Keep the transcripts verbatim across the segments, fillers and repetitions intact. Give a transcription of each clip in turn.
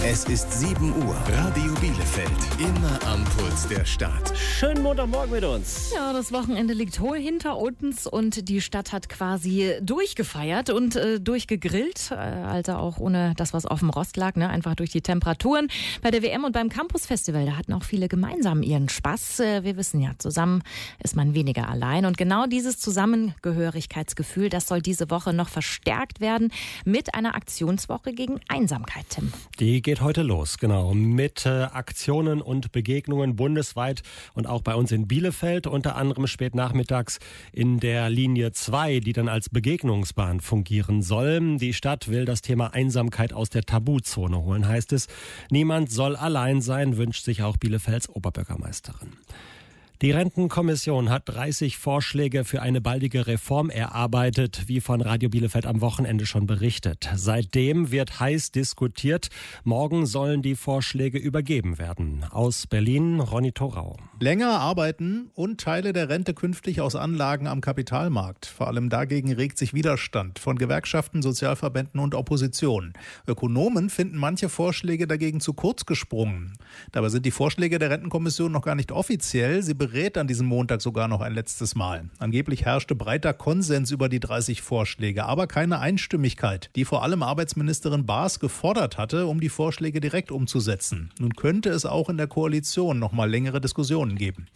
Es ist sieben Uhr. Radio Bielefeld. Immer am Puls der Stadt. Schönen Montagmorgen mit uns. Ja, das Wochenende liegt hohl hinter uns und die Stadt hat quasi durchgefeiert und äh, durchgegrillt. Äh, also auch ohne das, was auf dem Rost lag, ne? Einfach durch die Temperaturen. Bei der W M und beim Campus Festival, da hatten auch viele gemeinsam ihren Spaß. Äh, wir wissen ja, zusammen ist man weniger allein. Und genau dieses Zusammengehörigkeitsgefühl, das soll diese Woche noch verstärkt werden mit einer Aktionswoche gegen Einsamkeit, Tim. Die geht heute los, genau, mit äh, Aktionen und Begegnungen bundesweit und auch bei uns in Bielefeld, unter anderem spät nachmittags in der Linie zwei, die dann als Begegnungsbahn fungieren soll. Die Stadt will das Thema Einsamkeit aus der Tabuzone holen, heißt es. Niemand soll allein sein, wünscht sich auch Bielefelds Oberbürgermeisterin. Die Rentenkommission hat dreißig Vorschläge für eine baldige Reform erarbeitet, wie von Radio Bielefeld am Wochenende schon berichtet. Seitdem wird heiß diskutiert. Morgen sollen die Vorschläge übergeben werden. Aus Berlin, Ronny Thorau. Länger arbeiten und Teile der Rente künftig aus Anlagen am Kapitalmarkt. Vor allem dagegen regt sich Widerstand von Gewerkschaften, Sozialverbänden und Opposition. Ökonomen finden manche Vorschläge dagegen zu kurz gesprungen. Dabei sind die Vorschläge der Rentenkommission noch gar nicht offiziell. Sie berät an diesem Montag sogar noch ein letztes Mal. Angeblich herrschte breiter Konsens über die dreißig Vorschläge, aber keine Einstimmigkeit, die vor allem Arbeitsministerin Baas gefordert hatte, um die Vorschläge direkt umzusetzen. Nun könnte es auch in der Koalition noch mal längere Diskussionen geben.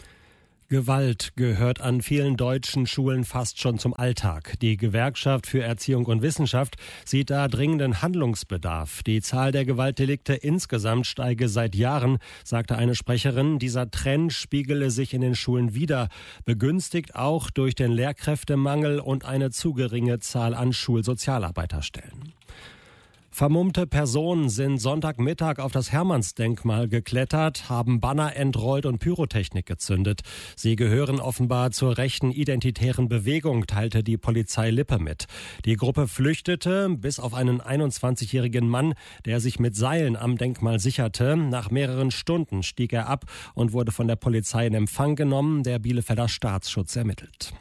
Gewalt gehört an vielen deutschen Schulen fast schon zum Alltag. Die Gewerkschaft für Erziehung und Wissenschaft sieht da dringenden Handlungsbedarf. Die Zahl der Gewaltdelikte insgesamt steige seit Jahren, sagte eine Sprecherin. Dieser Trend spiegele sich in den Schulen wider, begünstigt auch durch den Lehrkräftemangel und eine zu geringe Zahl an Schulsozialarbeiterstellen. Vermummte Personen sind Sonntagmittag auf das Hermannsdenkmal geklettert, haben Banner entrollt und Pyrotechnik gezündet. Sie gehören offenbar zur rechten identitären Bewegung, teilte die Polizei Lippe mit. Die Gruppe flüchtete, bis auf einen einundzwanzigjährigen Mann, der sich mit Seilen am Denkmal sicherte. Nach mehreren Stunden stieg er ab und wurde von der Polizei in Empfang genommen. Der Bielefelder Staatsschutz ermittelt.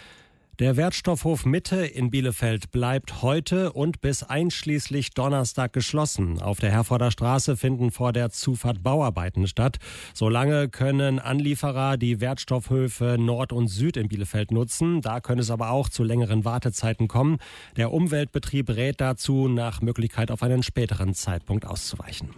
Der Wertstoffhof Mitte in Bielefeld bleibt heute und bis einschließlich Donnerstag geschlossen. Auf der Herforder Straße finden vor der Zufahrt Bauarbeiten statt. Solange können Anlieferer die Wertstoffhöfe Nord und Süd in Bielefeld nutzen. Da können es aber auch zu längeren Wartezeiten kommen. Der Umweltbetrieb rät dazu, nach Möglichkeit auf einen späteren Zeitpunkt auszuweichen.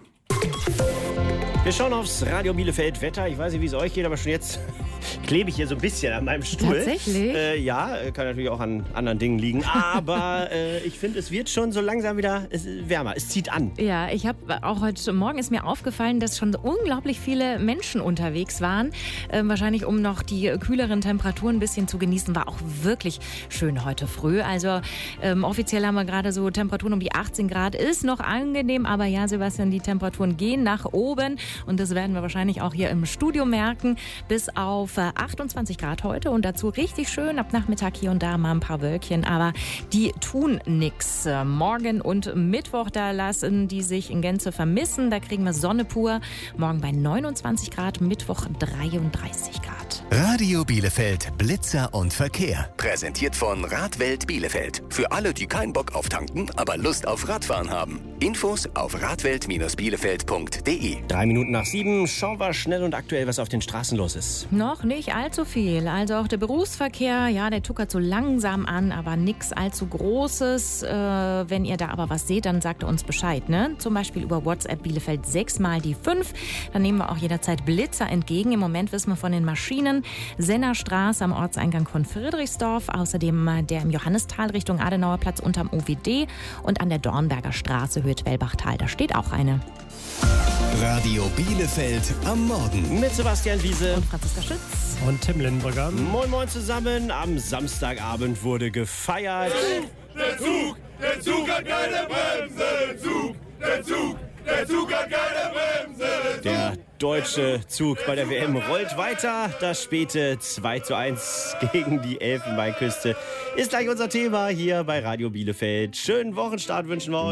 Wir schauen aufs Radio Bielefeld Wetter. Ich weiß nicht, wie es euch geht, aber schon jetzt klebe ich hier so ein bisschen an meinem Stuhl. Tatsächlich? Äh, ja, kann natürlich auch an anderen Dingen liegen. Aber äh, ich finde, es wird schon so langsam wieder es, wärmer. Es zieht an. Ja, ich habe auch heute Morgen ist mir aufgefallen, dass schon unglaublich viele Menschen unterwegs waren. Äh, wahrscheinlich, um noch die kühleren Temperaturen ein bisschen zu genießen. War auch wirklich schön heute früh. Also ähm, offiziell haben wir gerade so Temperaturen um die achtzehn Grad. Ist noch angenehm, aber ja, Sebastian, die Temperaturen gehen nach oben. Und das werden wir wahrscheinlich auch hier im Studio merken. Bis auf achtundzwanzig Grad heute und dazu richtig schön. Ab Nachmittag hier und da mal ein paar Wölkchen, aber die tun nix. Morgen und Mittwoch, da lassen die sich in Gänze vermissen. Da kriegen wir Sonne pur. Morgen bei neunundzwanzig Grad, Mittwoch dreiunddreißig Grad. Radio Bielefeld, Blitzer und Verkehr. Präsentiert von Radwelt Bielefeld. Für alle, die keinen Bock auf Tanken, aber Lust auf Radfahren haben. Infos auf radwelt Bielefeld punkt de. Drei Minuten nach sieben. Schauen wir schnell und aktuell, was auf den Straßen los ist. Noch nicht allzu viel. Also auch der Berufsverkehr, ja, der tuckert so langsam an, aber nichts allzu Großes. Äh, wenn ihr da aber was seht, dann sagt ihr uns Bescheid, ne? Zum Beispiel über WhatsApp Bielefeld sechs mal die fünf. Dann nehmen wir auch jederzeit Blitzer entgegen. Im Moment wissen wir von den Maschinen. Sennerstraße am Ortseingang von Friedrichsdorf. Außerdem der im Johannistal Richtung Adenauerplatz unterm O W D. Und an der Dornberger Straße Hürth-Wellbachtal. Da steht auch eine. Radio Bielefeld am Morgen. Mit Sebastian Wiese und Franziska Schütz. Und Tim Lindberger. Moin Moin zusammen. Am Samstagabend wurde gefeiert. Der Zug, der Zug hat keine Bremse. Der Zug, der Zug, der Zug hat keine Bremse. Der deutsche Zug bei der W M rollt weiter. Das späte zwei zu eins gegen die Elfenbeinküste ist gleich unser Thema hier bei Radio Bielefeld. Schönen Wochenstart wünschen wir euch.